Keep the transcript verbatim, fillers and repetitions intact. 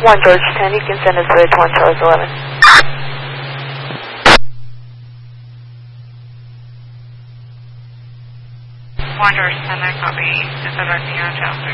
one George ten, you can send us to one Charles eleven. one George ten, I copy. Is that our Charles